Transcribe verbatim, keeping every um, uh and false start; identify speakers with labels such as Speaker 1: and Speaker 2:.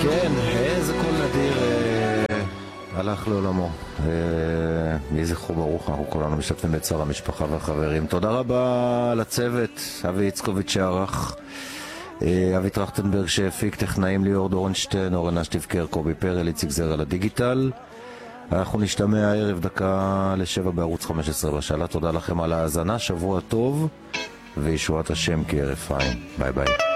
Speaker 1: כן, איזה קול נדיר אה, הלך לעולמו. אה, יהי זכרו ברוך, אנחנו כולנו משתתפים בצער המשפחה והחברים. תודה רבה לצוות, אבי יצקוביץ' שערך, אה, אבי טרכטנברג שהפיק, טכנאים ליאור דורנשטיין, אורן אשטיבקר, קובי פרל, איציק זר על הדיגיטל. אנחנו נשתמע הערב דקה לשבע בערוץ חמש עשרה בשאלה. תודה לכם על ההאזנה, שבוע טוב וישועת השם כהרף עין. ביי ביי.